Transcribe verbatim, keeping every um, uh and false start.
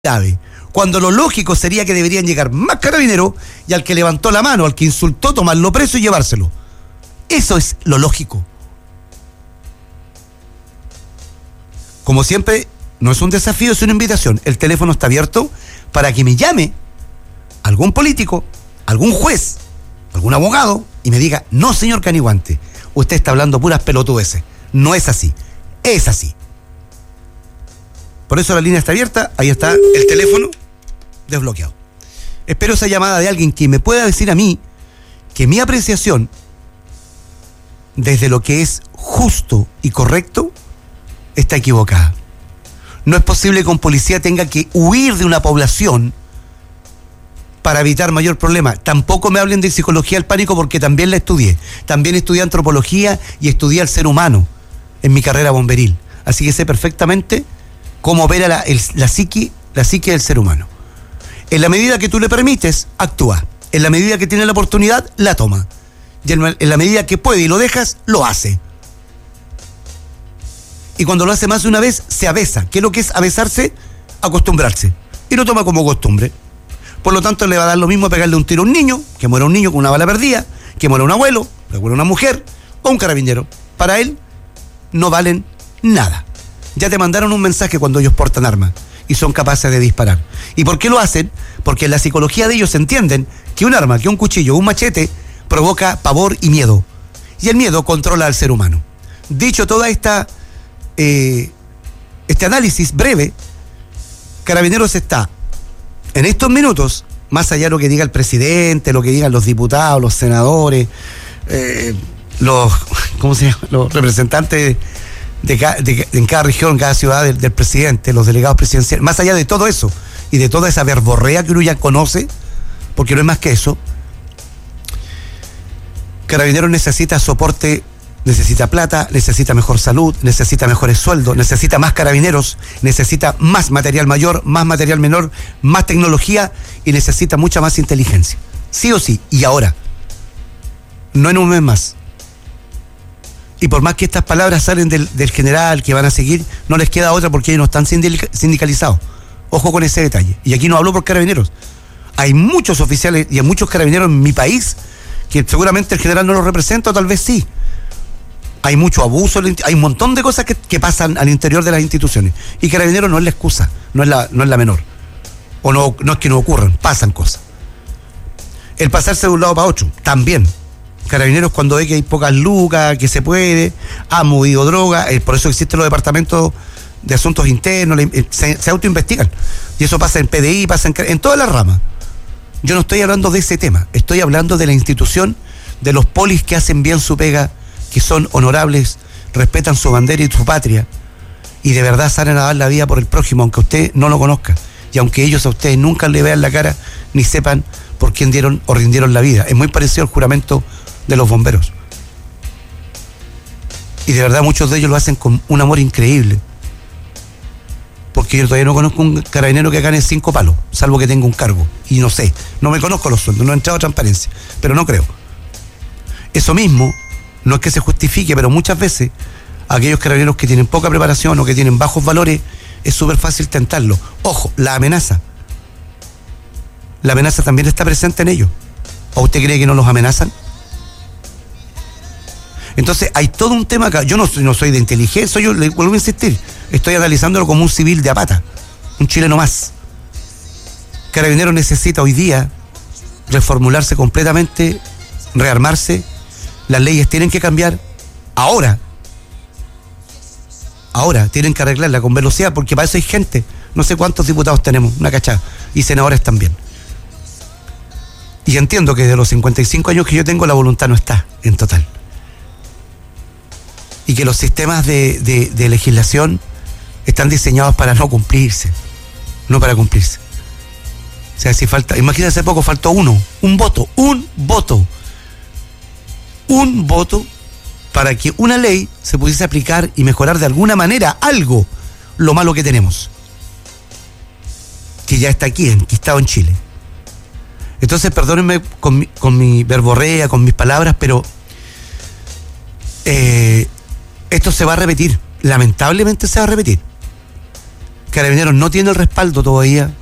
grave, cuando lo lógico sería que deberían llegar más carabineros y al que levantó la mano, al que insultó, tomarlo preso y llevárselo. Eso es lo lógico. Como siempre, no es un desafío, es una invitación. El teléfono está abierto para que me llame algún político, algún juez, algún abogado y me diga: no, señor Caniguante, usted está hablando puras pelotudeces. No es así, es así. Por eso la línea está abierta, ahí está el teléfono desbloqueado. Espero esa llamada de alguien que me pueda decir a mí que mi apreciación desde lo que es justo y correcto está equivocada. No es posible que un policía tenga que huir de una población para evitar mayor problema. Tampoco me hablen de psicología del pánico, porque también la estudié. También estudié antropología y estudié al ser humano en mi carrera bomberil. Así que sé perfectamente cómo opera la, el, la psique, la psique del ser humano. En la medida que tú le permites, actúa. En la medida que tiene la oportunidad, la toma. Y en, en la medida que puede y lo dejas, lo hace. Y cuando lo hace más de una vez, se avesa. ¿Qué es lo que es avesarse? Acostumbrarse. Y lo toma como costumbre. Por lo tanto, le va a dar lo mismo pegarle un tiro a un niño, que muera un niño con una bala perdida, que muera un abuelo, que muera una mujer, o un carabinero. Para él, no valen nada. Ya te mandaron un mensaje cuando ellos portan armas y son capaces de disparar. ¿Y por qué lo hacen? Porque en la psicología de ellos entienden que un arma, que un cuchillo, un machete, provoca pavor y miedo. Y el miedo controla al ser humano. Dicho toda esta eh, este análisis breve, Carabineros está en estos minutos, más allá de lo que diga el presidente, lo que digan los diputados, los senadores, eh, los, ¿cómo se llama? Los representantes de, de, de, en cada región, en cada ciudad del, del presidente, los delegados presidenciales, más allá de todo eso y de toda esa verborrea que uno ya conoce, porque no es más que eso, Carabineros necesita soporte, necesita plata, necesita mejor salud, necesita mejores sueldos, necesita más carabineros, necesita más material mayor, más material menor, más tecnología y necesita mucha más inteligencia. Sí o sí, y ahora. No en un mes más. Y por más que estas palabras salen del, del general, que van a seguir, no les queda otra porque ellos no están sindicalizados. Ojo con ese detalle. Y aquí no hablo por carabineros. Hay muchos oficiales y hay muchos carabineros en mi país que seguramente el general no los representa, o tal vez sí. Hay mucho abuso, hay un montón de cosas que, que pasan al interior de las instituciones. Y Carabineros no es la excusa, no es la, no es la menor. O no, no es que no ocurran, pasan cosas. El pasarse de un lado para otro, también. Carabineros, cuando ve que hay pocas lucas, que se puede, ha movido droga, eh, por eso existen los departamentos de asuntos internos, eh, se, se autoinvestigan. Y eso pasa en P D I, pasa en, en todas las ramas. Yo no estoy hablando de ese tema, estoy hablando de la institución, de los polis que hacen bien su pega, que son honorables, respetan su bandera y su patria, y de verdad salen a dar la vida por el prójimo, aunque usted no lo conozca, y aunque ellos a ustedes nunca le vean la cara, ni sepan por quién dieron o rindieron la vida. Es muy parecido al juramento de los bomberos. Y de verdad muchos de ellos lo hacen con un amor increíble, porque yo todavía no conozco un carabinero que gane cinco palos, salvo que tenga un cargo, y no sé, no me conozco los sueldos, no he entrado a transparencia, pero no creo. Eso mismo no es que se justifique, pero muchas veces aquellos carabineros que tienen poca preparación o que tienen bajos valores, es súper fácil tentarlo. Ojo, la amenaza. La amenaza también está presente en ellos. ¿O usted cree que no los amenazan? Entonces hay todo un tema acá. Yo no, no soy de inteligencia, yo le vuelvo a insistir, estoy analizándolo como un civil de a pata, un chileno más. Carabineros necesita hoy día reformularse completamente, rearmarse. Las leyes tienen que cambiar ahora. Ahora tienen que arreglarla con velocidad, porque para eso hay gente. No sé cuántos diputados tenemos, una cachada, y senadores también. Y entiendo que de los cincuenta y cinco años que yo tengo, la voluntad no está en total. Y que los sistemas de, de, de legislación están diseñados para no cumplirse, no para cumplirse. O sea, si falta, imagínate, hace poco faltó uno, un voto, un voto. un voto para que una ley se pudiese aplicar y mejorar de alguna manera algo lo malo que tenemos, que ya está aquí, enquistado en Chile. Entonces, perdónenme con mi, con mi verborrea, con mis palabras, pero eh, esto se va a repetir, lamentablemente se va a repetir. Carabineros no tiene el respaldo todavía